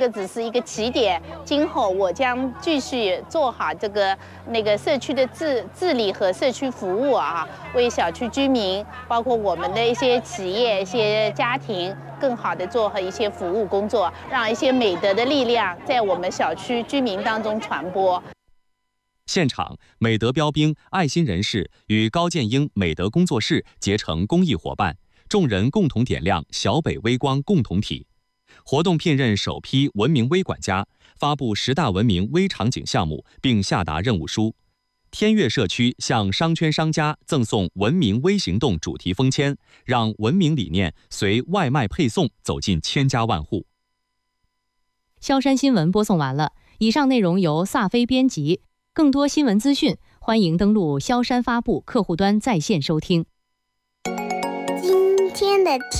个只是一个起点，今后我将继续做好这个社区的治理和社区服务啊，为小区居民，包括我们的一些企业、一些家庭，更好的做好一些服务工作，让一些美德的力量在我们小区居民当中传播。 现场，美德标兵、爱心人士与高建英美德工作室结成公益伙伴，众人共同点亮小北微光共同体。活动聘任首批文明微管家，发布10大文明微场景项目，并下达任务书。天悦社区向商圈商家赠送文明微行动主题封签，让文明理念随外卖配送走进千家万户。 萧山新闻播送完了，以上内容由萨飞编辑。更多新闻资讯，欢迎登录萧山发布客户端在线收听。 今天的